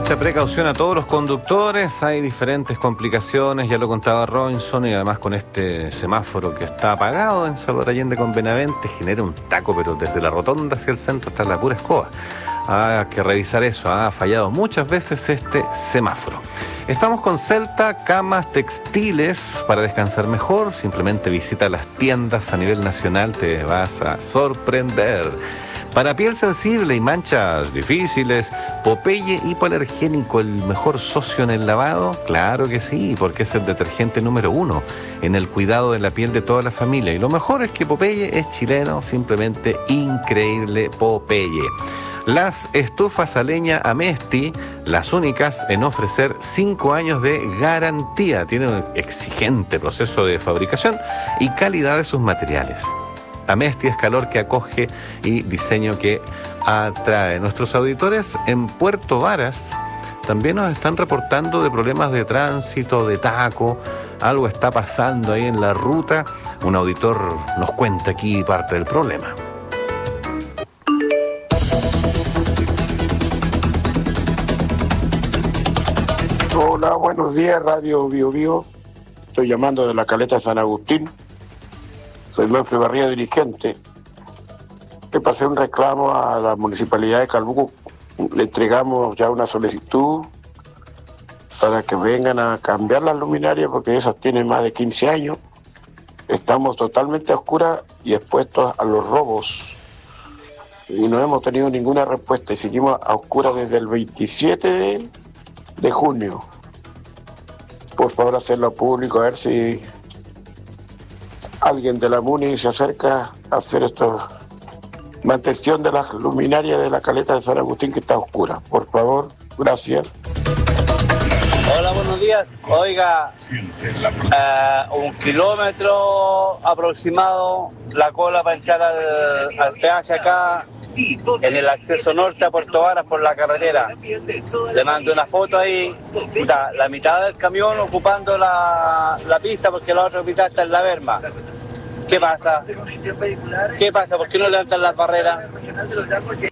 mucha precaución a todos los conductores, hay diferentes complicaciones, ya lo contaba Robinson, y además con este semáforo que está apagado en Salvador Allende con Benavente, genera un taco, pero desde la rotonda hacia el centro está la pura escoba. Hay que revisar eso, ha fallado muchas veces este semáforo. Estamos con Celta, camas textiles para descansar mejor. Simplemente visita las tiendas a nivel nacional, te vas a sorprender. Para piel sensible y manchas difíciles, Popeye hipoalergénico, el mejor socio en el lavado. Claro que sí, porque es el detergente número 1 en el cuidado de la piel de toda la familia. Y lo mejor es que Popeye es chileno, simplemente increíble Popeye. Las estufas a leña Amesti, las únicas en ofrecer 5 años de garantía. Tienen un exigente proceso de fabricación y calidad de sus materiales. Amesti es calor que acoge y diseño que atrae. Nuestros auditores en Puerto Varas también nos están reportando de problemas de tránsito, de taco. Algo está pasando ahí en la ruta. Un auditor nos cuenta aquí parte del problema. Hola, buenos días, Radio Bio Bio. Estoy llamando de la Caleta de San Agustín. Soy Manfred Barría, dirigente. Le pasé un reclamo a la Municipalidad de Calbuco. Le entregamos ya una solicitud para que vengan a cambiar las luminarias porque esas tienen más de 15 años. Estamos totalmente a oscuras y expuestos a los robos. Y no hemos tenido ninguna respuesta y seguimos a oscuras desde el 27 de junio. Por favor, hacerlo público, a ver si alguien de la MUNI se acerca a hacer esto, mantención de las luminarias de la Caleta de San Agustín que está oscura. Por favor, gracias. Hola, buenos días. Oiga, 1 kilómetro aproximado la cola para entrar al peaje acá en el acceso norte a Puerto Varas por la carretera. Le mando una foto ahí, puta, la mitad del camión ocupando la pista porque la otra mitad está en la berma. ¿Qué pasa? ¿Qué pasa? ¿Por qué no levantan las barreras?